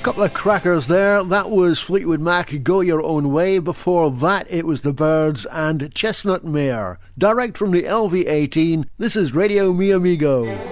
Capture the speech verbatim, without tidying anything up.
Couple of crackers there. That was Fleetwood Mac, Go Your Own Way. Before that, it was the Byrds and Chestnut Mare. Direct from the L V eighteen, this is Radio Mi Amigo.